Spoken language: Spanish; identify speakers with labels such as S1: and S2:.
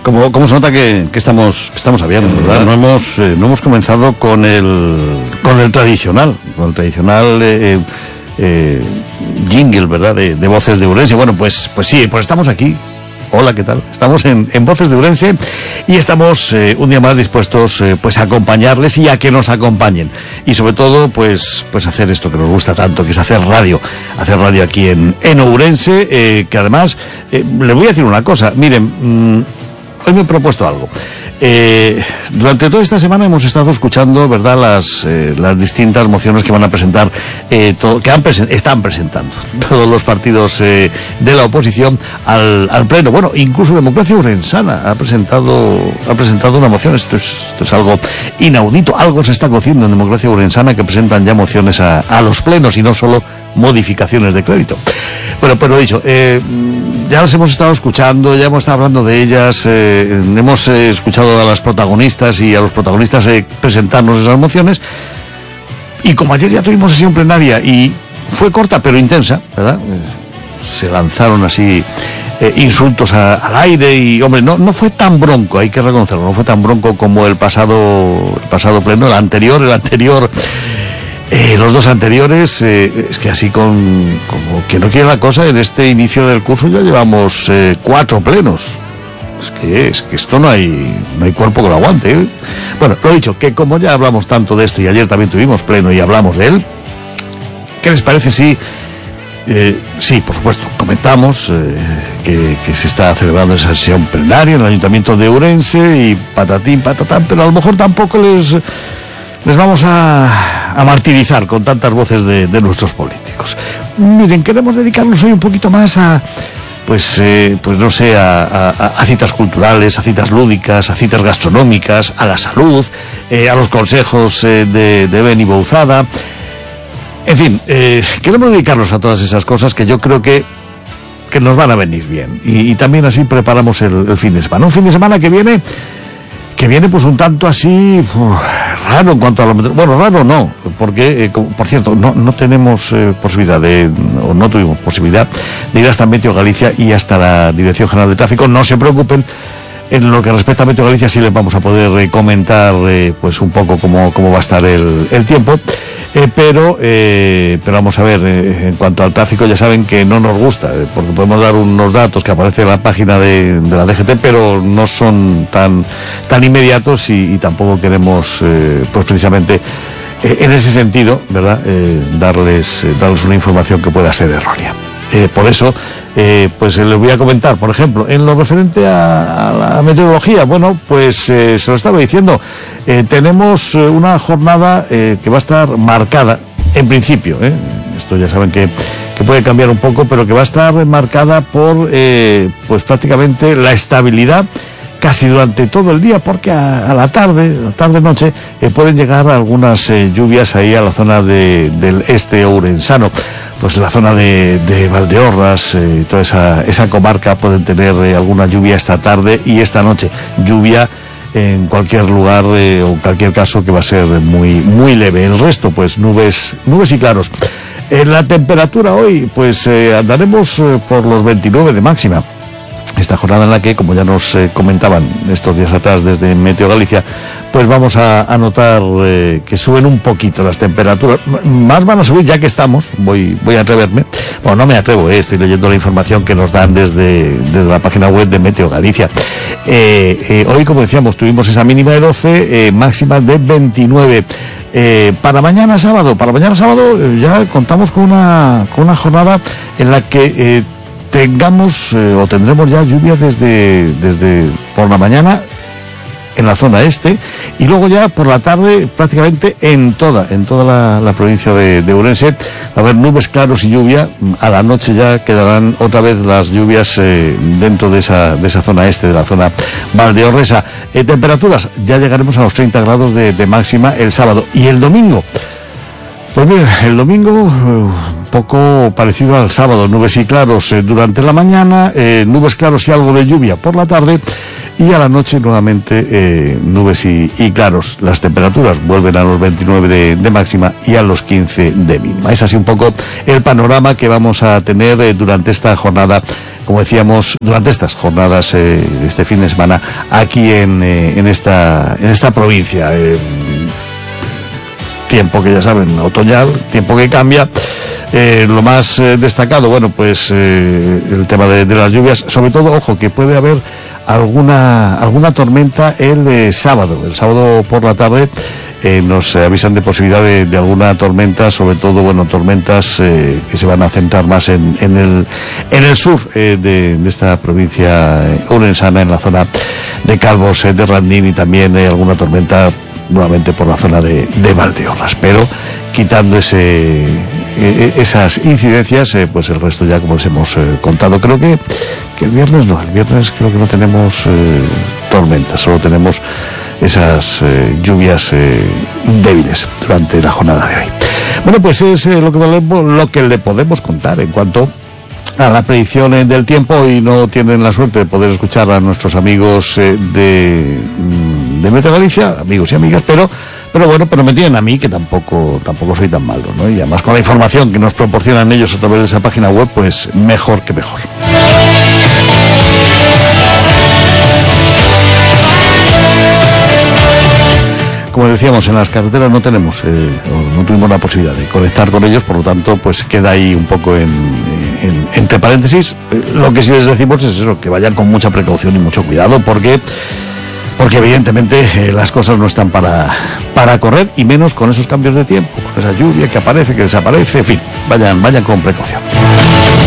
S1: ¿Cómo se nota que estamos a viernes, verdad? No hemos comenzado con el tradicional, jingle, ¿verdad? De Voces de Ourense. Bueno, pues sí, pues estamos aquí. Hola, ¿qué tal? Estamos en Voces de Ourense y estamos un día más dispuestos pues a acompañarles y a que nos acompañen. Y sobre todo, pues hacer esto que nos gusta tanto, que es hacer radio aquí en Ourense, que además, les voy a decir una cosa. Miren, hoy me he propuesto algo. Durante toda esta semana hemos estado escuchando, ¿verdad?, las distintas mociones que van a presentar, están presentando todos los partidos de la oposición al pleno. Bueno, incluso Democracia Ourensana ha presentado una moción. Esto es algo inaudito. Algo se está cociendo en Democracia Ourensana, que presentan ya mociones a los plenos y no solo modificaciones de crédito. Bueno, pues lo dicho, ya las hemos estado escuchando, ya hemos estado hablando de ellas, hemos escuchado a las protagonistas y a los protagonistas presentarnos esas mociones, y como ayer ya tuvimos sesión plenaria y fue corta pero intensa, ¿verdad? Se lanzaron así insultos al aire y, hombre, no fue tan bronco, hay que reconocerlo, no fue tan bronco como el pasado pleno, el anterior, los dos anteriores. Es que así como que no quiere la cosa, en este inicio del curso ya llevamos 4 plenos. Es que esto no hay cuerpo que lo aguante, ¿eh? Bueno, lo dicho, que como ya hablamos tanto de esto y ayer también tuvimos pleno y hablamos de él, ¿qué les parece si sí, por supuesto, comentamos que se está celebrando esa sesión plenaria en el Ayuntamiento de Ourense y patatín, patatán, pero a lo mejor tampoco les vamos a martirizar con tantas voces de nuestros políticos. Miren, queremos dedicarnos hoy un poquito más a no sé, a citas culturales, a citas lúdicas, a citas gastronómicas, a la salud, a los consejos de Beni Bouzada. En fin, queremos dedicarnos a todas esas cosas que yo creo que nos van a venir bien. Y también así preparamos el fin de semana. Un fin de semana que viene pues un tanto así raro en cuanto a lo... Bueno, raro no, porque, por cierto, no tenemos posibilidad no tuvimos posibilidad de ir hasta Meteo Galicia y hasta la Dirección General de Tráfico. No se preocupen, en lo que respecta a Meteo Galicia sí les vamos a poder comentar pues un poco cómo va a estar el tiempo. Pero vamos a ver, en cuanto al tráfico, ya saben que no nos gusta, porque podemos dar unos datos que aparecen en la página de la DGT, pero no son tan inmediatos y tampoco queremos, pues precisamente, en ese sentido, ¿verdad?, darles una información que pueda ser errónea. Por eso, pues les voy a comentar, por ejemplo, en lo referente a la meteorología. Bueno, pues se lo estaba diciendo, tenemos una jornada que va a estar marcada, en principio, esto ya saben que puede cambiar un poco, pero que va a estar marcada por pues prácticamente la estabilidad casi durante todo el día, porque a la tarde-noche pueden llegar algunas lluvias ahí a la zona del este ourensano. Pues la zona de Valdeorras, toda esa comarca pueden tener alguna lluvia esta tarde y esta noche. Lluvia en cualquier lugar o en cualquier caso que va a ser muy, muy leve. El resto, pues nubes y claros. En la temperatura hoy, pues andaremos por los 29 de máxima. Esta jornada en la que, como ya nos comentaban estos días atrás desde Meteo Galicia, pues vamos a notar que suben un poquito las temperaturas. Más van a subir ya que estamos. Voy a atreverme. Bueno, no me atrevo, estoy leyendo la información que nos dan desde la página web de Meteo Galicia. Hoy, como decíamos, tuvimos esa mínima de 12, máxima de 29. Para mañana sábado ya contamos con una jornada en la que tendremos ya lluvia desde por la mañana en la zona este y luego ya por la tarde prácticamente en toda la provincia de Ourense va a haber nubes, claros y lluvia. A la noche ya quedarán otra vez las lluvias dentro de esa zona este, de la zona valdeorresa. Temperaturas, ya llegaremos a los 30 grados de máxima el sábado. Y el domingo, pues mira, el domingo un poco parecido al sábado, nubes y claros durante la mañana, nubes, claros y algo de lluvia por la tarde, y a la noche nuevamente nubes y claros. Las temperaturas vuelven a los 29 de máxima y a los 15 de mínima. Es así un poco el panorama que vamos a tener durante esta jornada, como decíamos, durante estas jornadas este fin de semana aquí en esta provincia. Tiempo que ya saben, otoñal, tiempo que cambia. Lo más destacado, bueno, pues el tema de las lluvias, sobre todo, ojo, que puede haber alguna tormenta el sábado por la tarde. Nos avisan de posibilidad de alguna tormenta, sobre todo, bueno, tormentas que se van a centrar más en el sur de esta provincia orensana, en la zona de Calvos de Randín, y también alguna tormenta nuevamente por la zona de Valdeorras, pero quitando esas incidencias, pues el resto ya, como les hemos contado. Creo que el viernes creo que no tenemos tormentas, solo tenemos esas lluvias débiles durante la jornada de hoy. Bueno, pues es lo que le podemos contar en cuanto a la predicción del tiempo, y no tienen la suerte de poder escuchar a nuestros amigos de Meteo Galicia, amigos y amigas, pero me tienen a mí, que tampoco soy tan malo, ¿no? Y además con la información que nos proporcionan ellos a través de esa página web, pues mejor que mejor. Como decíamos, en las carreteras no tuvimos la posibilidad de conectar con ellos, por lo tanto, pues queda ahí un poco entre paréntesis. Lo que sí les decimos es eso, que vayan con mucha precaución y mucho cuidado, porque evidentemente las cosas no están para correr, y menos con esos cambios de tiempo, con esa lluvia que aparece, que desaparece, en fin, vayan con precaución.